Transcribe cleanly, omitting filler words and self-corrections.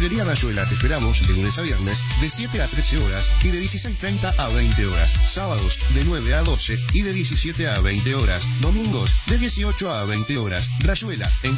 Panadería Rayuela te esperamos de lunes a viernes de 7 a 13 horas y de 16:30 a 20 horas. Sábados de 9 a 12 y de 17 a 20 horas. Domingos de 18 a 20 horas. Rayuela, en